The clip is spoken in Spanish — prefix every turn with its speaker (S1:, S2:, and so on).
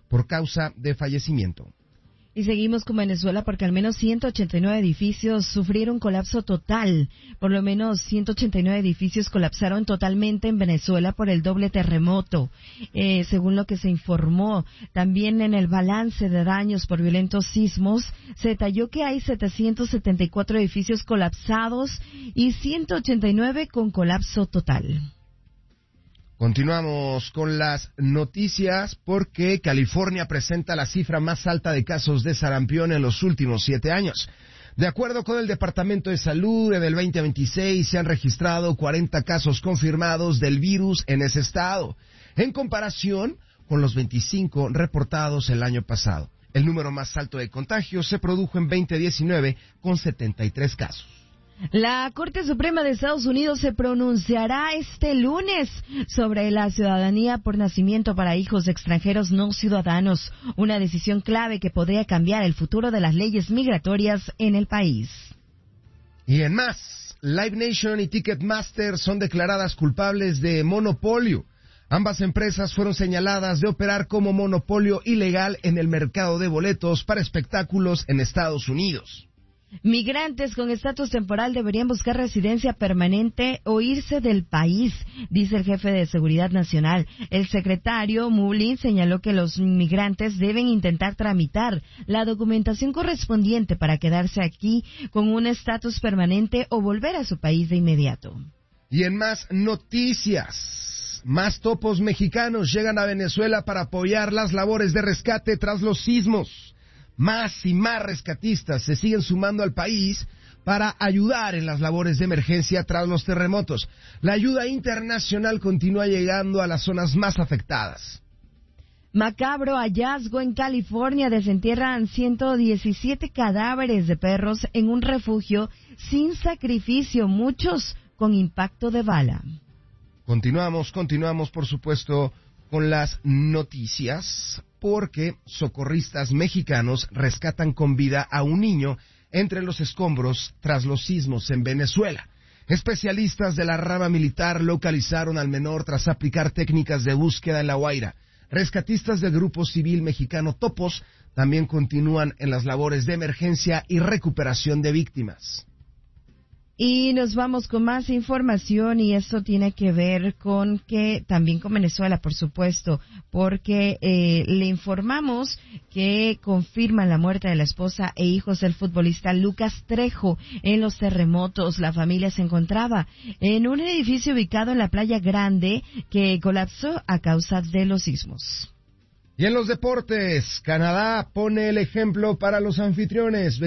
S1: por causa de fallecimiento.
S2: Y seguimos con Venezuela porque al menos 189 edificios sufrieron colapso total. Por lo menos 189 edificios colapsaron totalmente en Venezuela por el doble terremoto, según lo que se informó. También en el balance de daños por violentos sismos se detalló que hay 774 edificios colapsados y 189 con colapso total.
S1: Continuamos con las noticias porque California presenta la cifra más alta de casos de sarampión en los últimos 7 años. De acuerdo con el Departamento de Salud, en el 2026 se han registrado 40 casos confirmados del virus en ese estado, en comparación con los 25 reportados el año pasado. El número más alto de contagios se produjo en 2019 con 73 casos.
S2: La Corte Suprema de Estados Unidos se pronunciará este lunes sobre la ciudadanía por nacimiento para hijos extranjeros no ciudadanos, una decisión clave que podría cambiar el futuro de las leyes migratorias en el país.
S1: Y en más, Live Nation y Ticketmaster son declaradas culpables de monopolio. Ambas empresas fueron señaladas de operar como monopolio ilegal en el mercado de boletos para espectáculos en Estados Unidos.
S2: Migrantes con estatus temporal deberían buscar residencia permanente o irse del país, dice el jefe de Seguridad Nacional. El secretario Mullin señaló que los migrantes deben intentar tramitar la documentación correspondiente para quedarse aquí con un estatus permanente o volver a su país de inmediato.
S1: Y en más noticias, más topos mexicanos llegan a Venezuela para apoyar las labores de rescate tras los sismos. Más y más rescatistas se siguen sumando al país para ayudar en las labores de emergencia tras los terremotos. La ayuda internacional continúa llegando a las zonas más afectadas.
S2: Macabro hallazgo en California. Desentierran 117 cadáveres de perros en un refugio sin sacrificio, muchos con impacto de bala.
S1: Continuamos, por supuesto, con las noticias, porque socorristas mexicanos rescatan con vida a un niño entre los escombros tras los sismos en Venezuela. Especialistas de la rama militar localizaron al menor tras aplicar técnicas de búsqueda en La Guaira. Rescatistas del Grupo Civil Mexicano Topos también continúan en las labores de emergencia y recuperación de víctimas.
S2: Y nos vamos con más información, y esto tiene que ver con que también con Venezuela, por supuesto, porque le informamos que confirman la muerte de la esposa e hijos del futbolista Lucas Trejo en los terremotos. La familia se encontraba en un edificio ubicado en la Playa Grande que colapsó a causa de los sismos.
S1: Y en los deportes, Canadá pone el ejemplo para los anfitriones.